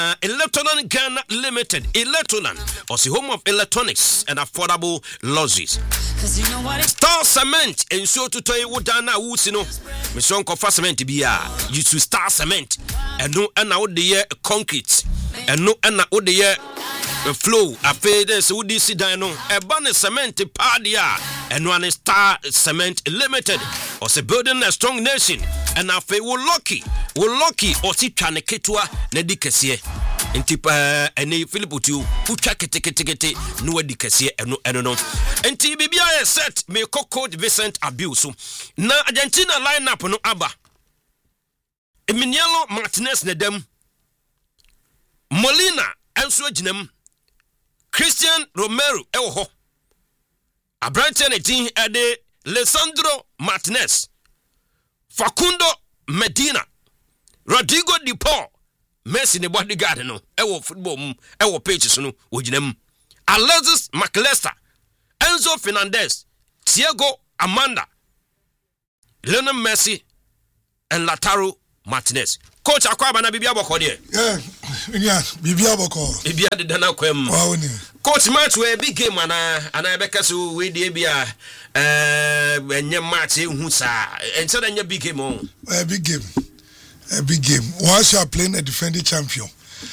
Electroland Ghana Limited, Electroland, also home of electronics and affordable lodges. Star Cement, and so to tell you what Dana Wusino, Mission Cofa Cement Bia, you to Star Cement, and no, and out the year concrete, and no, and out the year flow, a fade, so this dino, a banner cement pardia, and one Star Cement Limited, or say building a strong nation, and a fay will lucky, or see Chaneketua, Nedikasia. Enti Philip Utu ucha kete no dikase eno enti bibia set me coach Vincent Abuse na Argentina lineup no aba Emiliano Martinez nedem Molina enso aginem Christian Romero ewo ho Abrante netin ede Lisandro Martinez Facundo Medina Rodrigo Di Paul Messi ne bodyguard no ewo football ewo pages no oginam Alexis McAllister Enzo Fernandez Thiago Amanda Lionel Messi and Lautaro Martinez. Coach Akwaba na bibia boko de yeah bibia boko bibia de dana kwam coach match we big game ana beka so we de bia enye match hu sa ense da nya big game on a big game. Once you are playing a defending champion,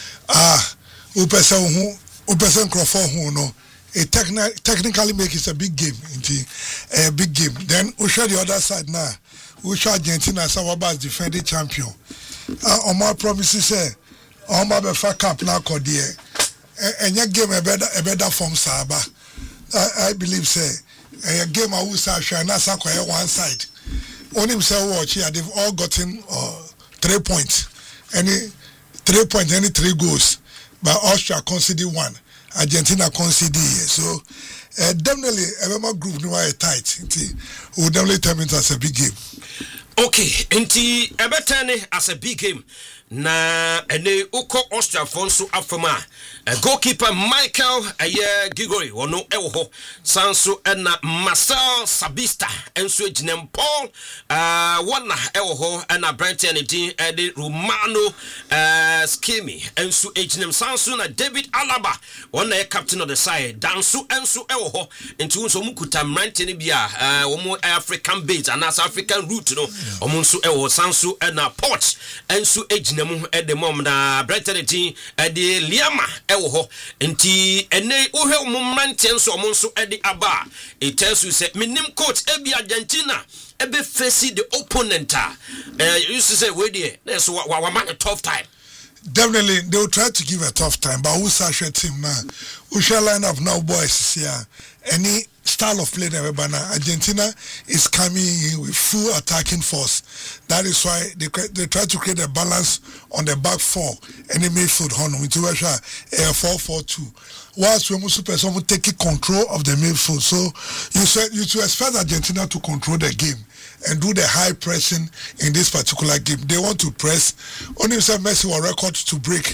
person Crawford who no, it technically make it a big game. A big game. Then we show the other side now. We show Argentina as our defending champion. On my promises say, on my fuck up now Kodia. And your game a better form Saba. I believe say a game I will say Shana Sako one side. On himself watch here, they've all gotten 3 points. Any 3 points, any 3 goals. But Austria conceded 1. Argentina conceded. So definitely a group no are tight. Will definitely turn into as a big game. Okay, enti ebetane as a big game. Na ene uko Austria fonso afama goalkeeper Michael Gigori wono ewo ho sanso na Marcel Sabista enso ejinem Paul wana ewo ho na Brighton edin ede Romano Skemi enso ejinem sanso na David Alaba wana captain of the side danso enso ewo ho enti unso mukuta Brighton bia womo African base and as African route no omo nso ewo sanso na Port enso ejinem the mom na Brighton team the Liama ewo ho nti ene wo hwe momentum so omonso ede aba it tells you say minim coach ebi Argentina ebe face the opponent used to say we there that's what man a tough time. Definitely they will try to give a tough time, but who's our team now? We shall line up now, boys. Here, any style of play never banner. Argentina is coming in with full attacking force. That is why they try to create a balance on the back four. Any midfield, into Russia 4-4-2. Whilst we must take control of the midfield. So you to expect Argentina to control the game and do the high pressing in this particular game. They want to press. Only some Messi will record to break.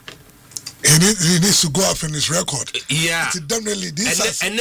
He needs to go up in his record. Yeah. Definitely. These are some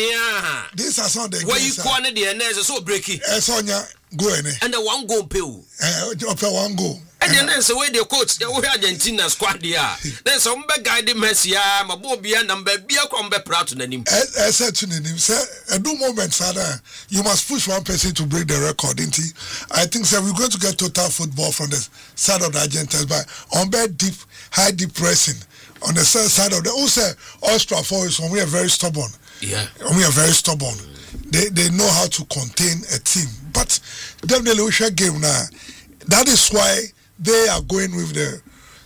of the where you corner the and there's so breaky. Sonia go in and the one goal pill. One goal. And then there's a way the coach, the Argentina squad there. There's some bad guy, the Messi, my Bobia number, be a combat proud to the name. I said to him, sir, at no moment, Sada, you must push one person to break the record, didn't he? I think, sir, we're going to get total football from the side of the Argentines, but on bad deep, high deep pressing. On the side of the Austria forwards, when we are very stubborn. Yeah. When we are very stubborn. They know how to contain a team. But definitely we shall game now. That is why they are going with the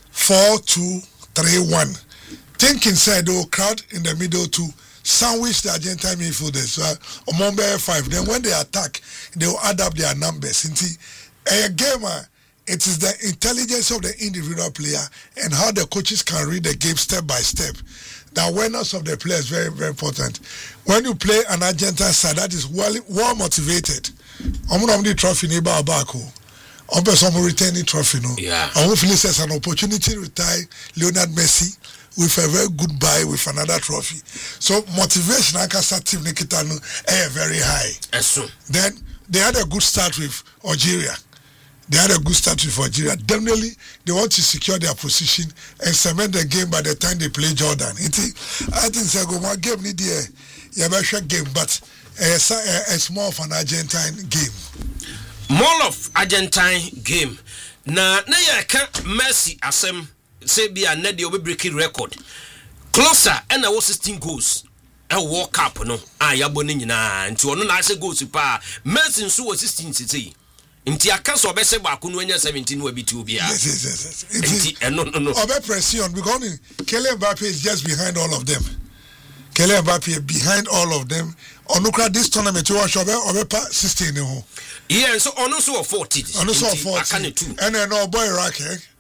4-2-3-1. Thinking said they will crowd in the middle to sandwich the Argentine midfielders. Among 5. Then when they attack, they will add up their numbers. A gamer. It is the intelligence of the individual player and how the coaches can read the game step by step. The awareness of the player is very, very important. When you play an Argentine side that is well motivated, I'm going to trophy neighbor Abako. I'm going to return the trophy. No? Yeah. And hopefully it's an opportunity to retire Lionel Messi with a very good buy with another trophy. So motivation I can start team Nikitano very high. Yes, then they had a good start with Algeria. they had a good start for Nigeria. Definitely, they want to secure their position and cement the game by the time they play Jordan. I think so. One game need a game, but it's more of an Argentine game. More of Argentine game. Na yaka Messi asem say be a net obi breaking record. Closer and I was 16 goals. A World Cup no. Yabo ni nyina nti ono na ase goals pa. Messi nso was 16 city. Nti aka so obese ba kunu anya 17 we bitu bia. Yes. Nti no. Obe pression because Kylian Mbappe is just behind all of them. Kylian Mbappe behind all of them. Onukra this tournament you watch obe pa 16 ho. Yeah, so ono so 40. Ono so 40. And then boy Iraq.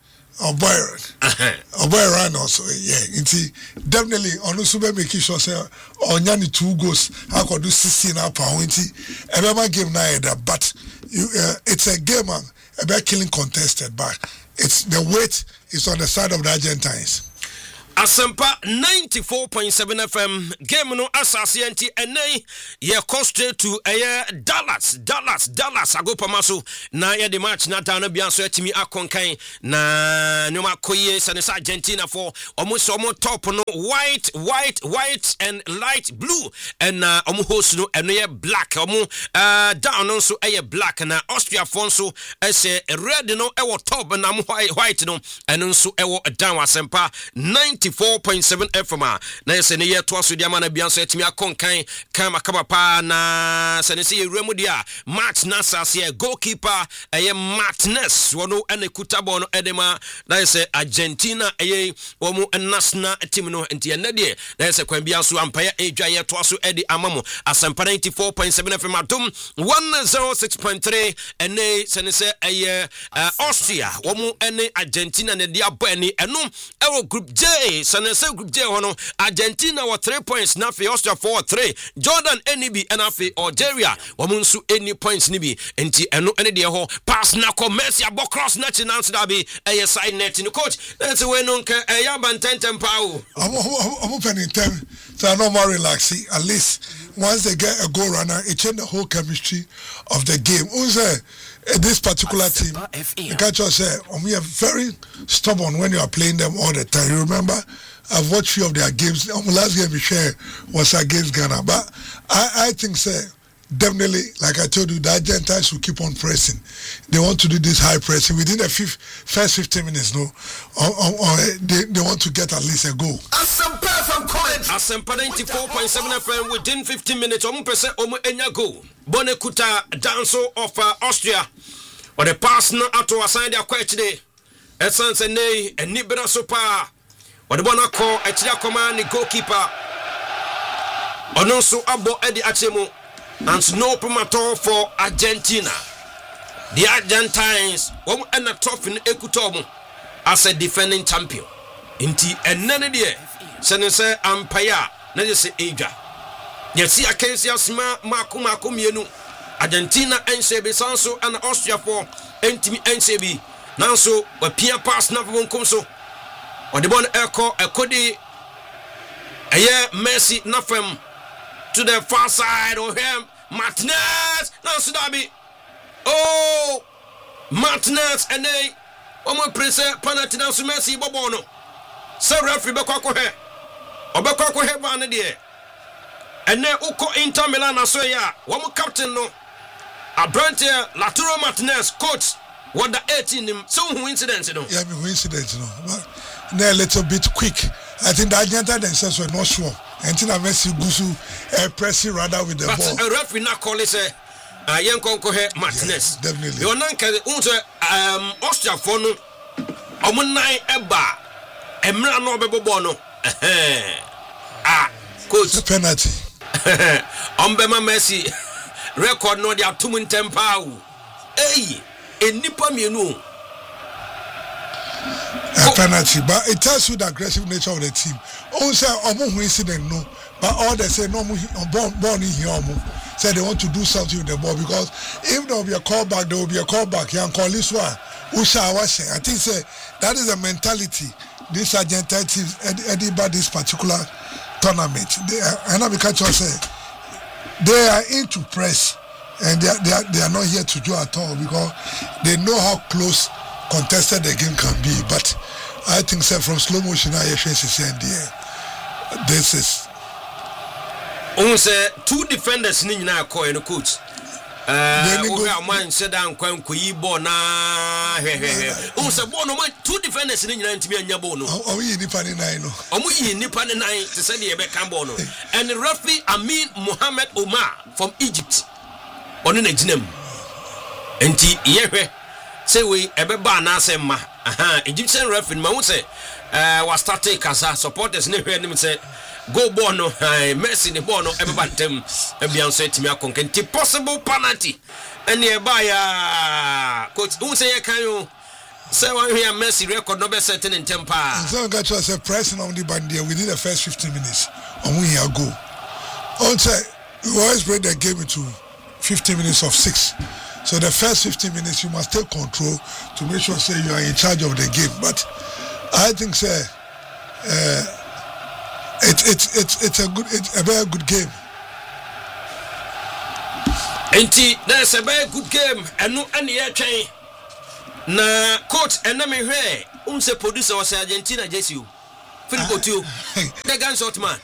Boy Iran also. Yeah, nti definitely ono so be make sure say onya ni 2 goals. I could do 16 up nti every game na but it's a game about killing contested, but it's the weight is on the side of the Argentines. Asempa 94.7 FM game no asase anti enai ye cost to Dallas agopa maso na ye the match na down bia so atimi akonkan na nyoma koye sanesa Argentina for almost top no white and light blue and host no eno ye black down no so black na Austria fonso ese red no top na white no eno so down. Asempa 94.7 FM na yese ne yeto aso dia mana bia so atimi akonkan kama pa na senese ye remu dia match na sase goalkeeper Martinez wono ene kutabo no edema na yese Argentina womu national team no enti ene de na yese kwan bia so ampaya edwa yeto aso edi amamo Asempa 94.7 FM adum 106.3 ene senese Austria womu ene Argentina ne dia bani eno group J sanese group J hono Argentina were 3 points na fe Austria 4-3 Jordan enibi na fe Algeria womunsu any points nibi enti eno ene de ho pass na ko Messi abo cross na chance da bi side net ni coach that's we no nka ya bantentem pa o I'm opening time so no more relaxing at least once they get a goal runner it change the whole chemistry of the game. This particular team, the catcher said, we are very stubborn when you are playing them all the time. You remember, I've watched few of their games. The last game we shared was against Ghana. But I think, definitely, like I told you, the Argentines will keep on pressing. They want to do this high pressing. Within the first 15 minutes, they want to get at least a goal. Asempa 94.7 FM within 15 minutes, omu enya goal. Bonekuta Danso of Austria. Or the pass no ato aside their question. Essence and nay, and Nibera Sopa. Or the Bonako, a command, the goalkeeper. Or no so abo Eddie Achemo. And no promoter for Argentina. The Argentines, one and a top in Ekutomo as a defending champion. Inti and none of the Senese Ampaya, Nedese Aja. Yesi Acacia Sma Maku Mienu, Argentina NCB Sanso and Austria for Entimi NCB. Nanso, a Pia pass Navon Comso. Or the Bon Echo, a Cody, a year Messi Nafem to the far side of him. Martinez, Nanso Dabi. Oh, Martinez and they, Omo Prince Panatina Messi Bobono. So referee Bekoko he. Obekoko he ban de. And then Uko Inter Milan asoya. Womo captain no. Abrante Laturo Martinez coach. What the 18 him so who incident no. Yeah, who incident no. But they're a little bit quick. I think the Argentina themselves were not sure. And Tina Messi Gusu pressing rather with the ball. But a referee not call it Yankonko he Martinez. Yeah, definitely. You nanka unse Austria for no. Omunai eba. Emra no bebo no. Coach. It's a penalty. Ombema Messi record no dia tumun tempa. Hey, enipa mienu. A penalty, but it tells you the aggressive nature of the team. Also, who incident no, but all they say no born in here say they want to do something with the ball because if there will be a callback, there will be a callback. You can call this one. I think say that is a mentality. This Argentine teams about this particular tournament. They are into press. and they are not here to draw at all because they know how close contested the game can be. But I think from slow motion, this is. Say 2 defenders in our coin, coach. Man said down Quanqui Bona. Also, Bono, 2 defenders in 90 and Yabono. Oh, we Nippon 9. Oh, we Nippon 9 to say the Becambono. And the referee Amin Mohammed Omar from Egypt. On an exam. And T. Say we ever ban us, Egyptian referee, Mousse was starting Casa supporters never heard him say. Go Bono, Messi the Bono, everybody them, Beyonce to me a concrete possible penalty. And nearby, coach, who say, can you say, one here Messi record no best certain in temper? So, got you as a pressing on the band there within the first 15 minutes. And we here go. Also, we always break the game into 15 minutes of 6. So, the first 15 minutes, you must take control to make sure, say, you are in charge of the game. But I think, say, it's a very good game. There's a very good game, and no any chain. Na coach, and let me hear. Unse producer was Argentina, Jesu. Filippo too. The gunshot man.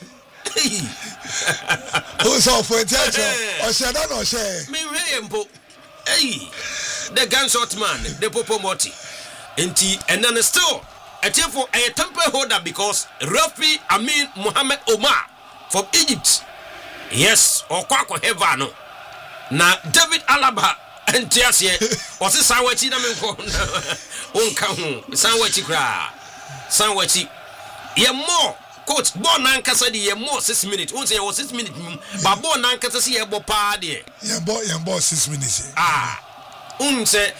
Who's off for a teacher? Or say that or say? Me remember. Hey, the gunshot man, the Popo Moti. And then still. A for a temple holder because Rafi Amin Mohammed Omar from Egypt. Yes, or Kwako Hevano. Na David Alaba and Tiasie was a Sawachi Naminko. Unkahu, Sawachi Kra, Sawachi. Ye more, coach, born Nankasa, ye more 6 minutes. Once there was 6 minutes, but born Nankasa, see a bopadi. Ye bought 6 minutes. Unse,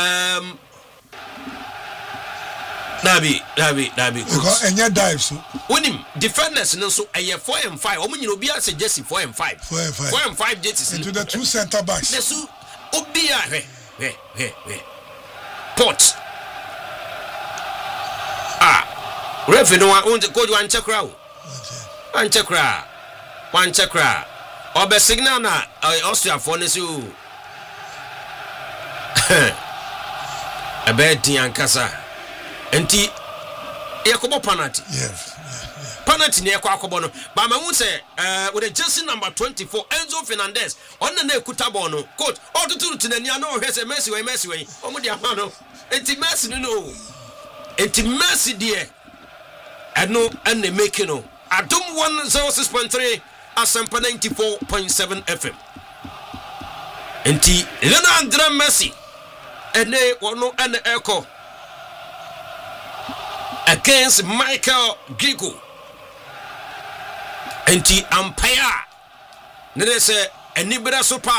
Nabi. Because and your dives. When him defenders no so a 4 and 5. Omun you be say Jesse 4 and 5. 4 and 5. 4 and 5 Jesse. Into the 2 center backs. The so obia Pot. Referee no one go one check crowd. One check crowd. Obe signal na Austria for nesu. A bad Tiankasa. Enti Yakobo penalty. Yes. Penalty near Kwakobono. But I won't say with a jersey number 24, Enzo Fernandez on the neck Kutabono. Coach, all the two to the Niano has a messy way. Omudiamano. Enti Messi no. Enti Messi dear. And no and they make no. I don't 106.3 Asampa 94.7 FM. Enti Leonardo Messi. And they were no and the echo. Against Michael Gigo. Enti umpire. Nede se enibra sopa.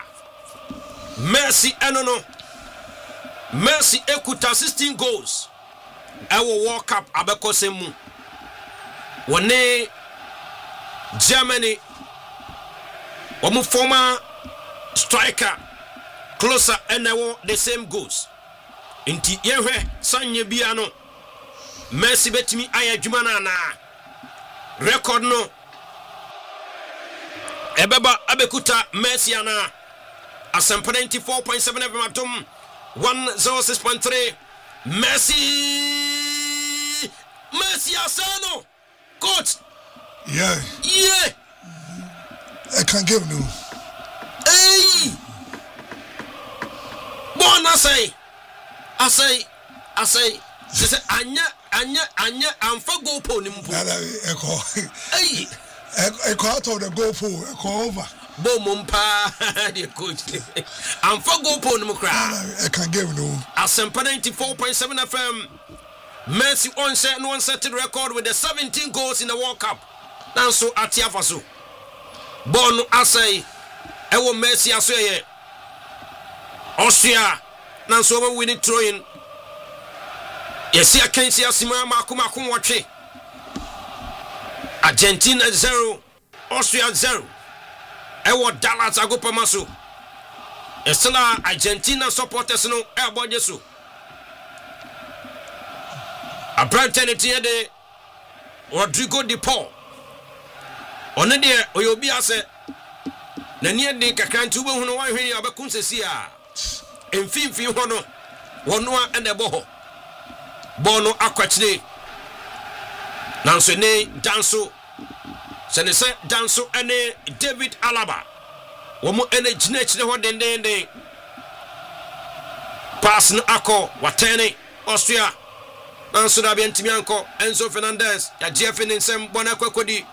Messi enono. Messi ekuta 16 goals. Ewo World Cup abeko semu. Wone Germany. Wamu former striker closer enewo the same goals. Enti yewe sanye biano. Messi betimi ayadwuma na record no ebeba abekuta Messi ana Asampa 94.7 FM atom 106.3 Messi Asano coach yeah I can't give no hey bon I say Anya amfa go po ni mpo. Hey. Eko out of the goal po, eko over. Bo mumpa the coach. Amfa go po ni mkra. I can give no. Asampa 94.7 FM. Messi on set record with the 17 goals in the World Cup. Now so atiafaso. Bon asay ewo Messi asoye. Austria now so we winning throwing. Yes, I can't see a Simama Kumakum watching. Argentina 0, Austria 0. Ewo Dallas Agopamasu. Estela Argentina supporters no airborne Jesu. A brand tenity de Rodrigo de Paul. On the day Oyobia said na ne de kakranti wo hu no wan hwene abakun sesi a emfimfi ho no wono a na ebo bono akwachire nanso ne danso senese danso ene David Alaba womo ene ginechire ho dendende pass no akọ watene Austria nanso da biantimi anko Enzo Fernandez ya GF ne nsem bona kwakodi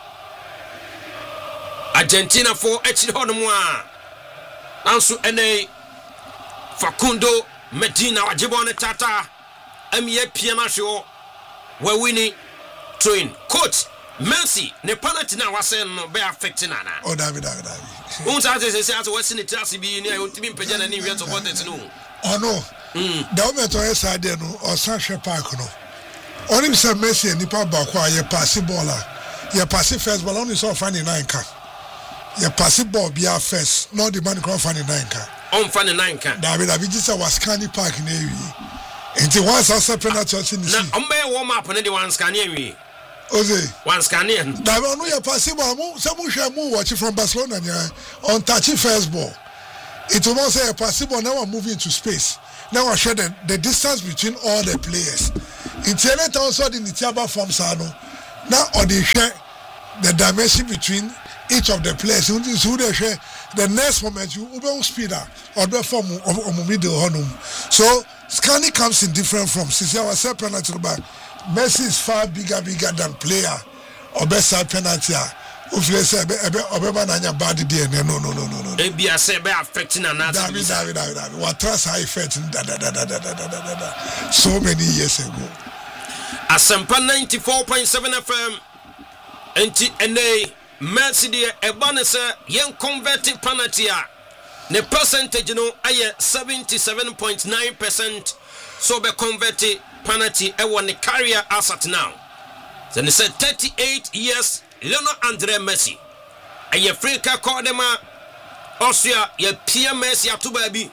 Argentina for echire ho no mo a nanso ene Facundo Medina wajibone tata amiye piana show we winning train coach Messi ne penalty na wase no be affecting ana oh David unsa say wase ne trase bi ni ayotimi mpagya na ni hwe support no oh no the moment I said there no or Sancho Park no only say Messi ni pa ba kwa ye pass ball ye pass first ball only so funny 9 ka ye pass ball bia first no the man come funny 9 ka on funny 9 ka David just was Canny Park na wi enti once I penalty ni na ombe warm up na the one scan wi Oze one scan here David no ye pass ball mo say mo hwe mo watch from Barcelona on touch first ball it will not say a pass ball now moving to space now I share the distance between all the players in Tieleta also the Nitiaba forms are no now on the share the dimension between each of the players who they share the next moment you will speed up or the form of middle honum so scanning comes in different forms since I was say penalty back Messi is far bigger than player or best side penalty if you say obeba na nya bad day no e bia say be affecting another David what trust high effect so many years ago Asempa 94.7 FM enti ene Messi de ebane say yen converted penalty a ne percentage no aye 77.9% so be converted penalty e won the career asset now then they said 38 years Lionel Andre Messi aye Africa call them Austria ye Pierre Messi atuba bi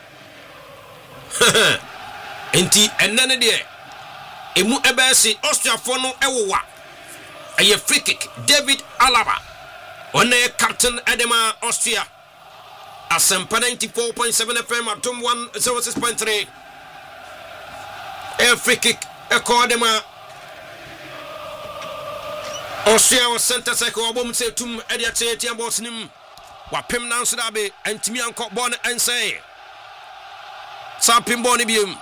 enti enene de emu ebesi Austria for no ewowa aye free kick David Alaba on the captain Edema Austria Asempa 94.7 FM atom 106.3 a free kick a cordema Austria was center cycle bom say tum edia chetia boss nim wa pem nan so da be antimi anko bon and say sapim bon bium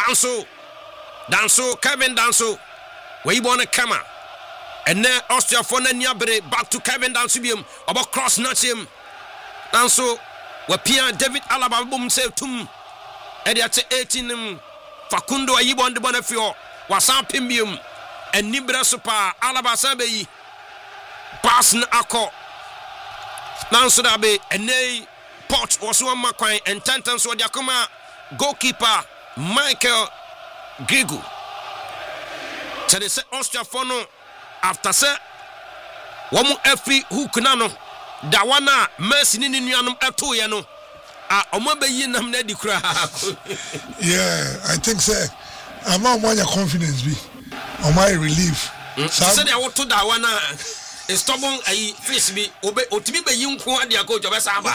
danso Kevin Danso we born a kama and then Austria for na niabere back to Kevin Danso bium about cross notch him Danso wa pia David Alaba bom say tum edia che 18 Facundo ayibon de bonafio wa sapim bium and Nibra Super Alaba Sabe pass na akọ nanso da be ene pot was one makwan and tantan so dia koma goalkeeper Michael Grigu so they say Austria for no after say womu every hook na no da wana Messi ni nuanom eto ye no omo beyi nam na di kura yeah I think say I'm not more confidence be on my relief so they want to da wana is stubborn a face be obe otimi be yinko ade akọ jobe samba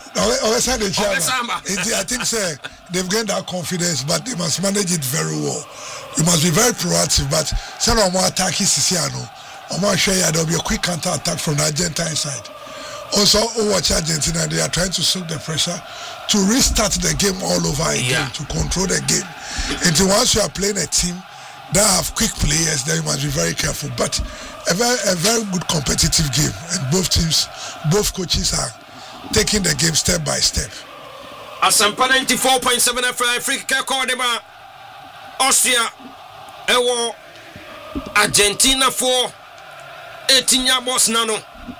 I think say they've gained that confidence but they must manage it very well. You must be very proactive but some of more attack is Siciano or more share there will be a quick counter attack from the Argentine side. Also watch Argentina they are trying to soak the pressure to restart the game all over again to control the game. And once you are playing a team that have quick players, then you must be very careful. But a very good competitive game, and both both coaches are taking the game step by step. Asempa 94.7 FM Africa Cordema Austria ewo Argentina for 18 year boss nano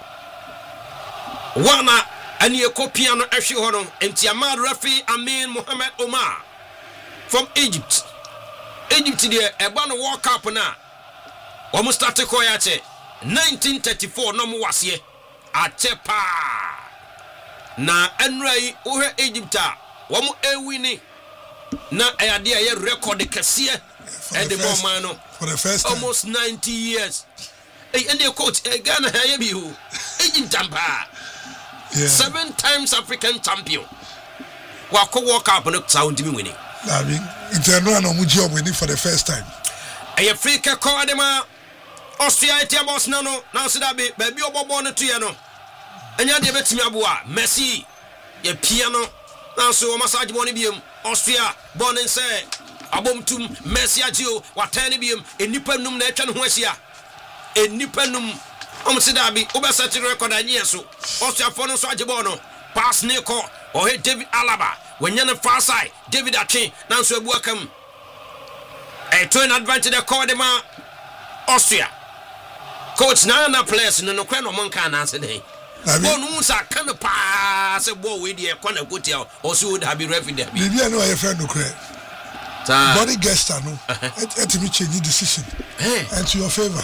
wana ani ekopia no ehwe ho no entiama referee Amin Mohamed Omar from Egypt there eba no World Cup na wo start ko ya che 1934 no mo wase achepa na enrai wo Egypt a wo mo ewini na ayade aye record kese e de mo no for the first time. Almost 90 years and the coach Ghana haye bi ho Egypt tampa 7 times African champion. Wako World Cup no sound me winning. I mean, internal no muji winning for the first time. A free kick call them Austria tia boss no now see that baby obobo no to you no. Enya de betimi aboa Messi ye piano now so massage money biam Austria born and say abom tum Messi agio watani biam enipa num na atwa no ho asia enipa num see that be obesati record anyi so Austria for no so agebo no pass Nico or hey David Alaba when you far side David Akin now so abuakam a turn advantage the call them Austria coach na players no kwa no man kan answer dey no sa kan pass ball we dey corner go tell or so would have be referee there bibi no your friend no credit body gesture no et me change decision and to your favor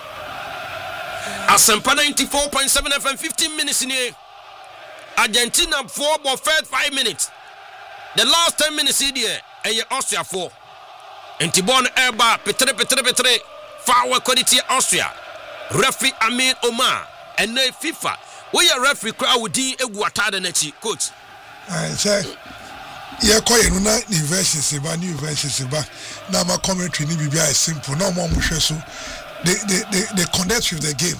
Asampa 94.7 FM 15 minutes in here Argentina 4 but first 5 minutes the last 10 minutes in here and Austria 4 and Tibon Erba Petre foul quality Austria referee Amin Omar and then FIFA we are referee crowd with the Eguatada Nechi coach I say yeah koye no na university ba new university ba na ma commentary ni bibia is simple no more so they connect with the game